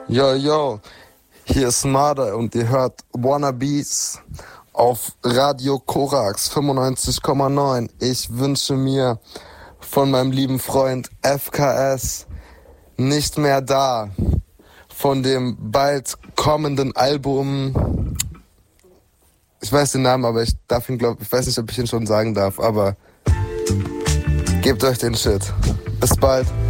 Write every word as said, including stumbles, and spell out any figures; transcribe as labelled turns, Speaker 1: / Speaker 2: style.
Speaker 1: Yo, yo, hier ist Marder und ihr hört Wannabes auf Radio Korax fünfundneunzig Komma neun. Ich wünsche mir von meinem lieben Freund F K S nicht mehr da, von dem bald kommenden Album, ich weiß den Namen, aber ich darf ihn, glaub, ich weiß nicht, ob ich ihn schon sagen darf, aber gebt euch den Shit. Bis bald.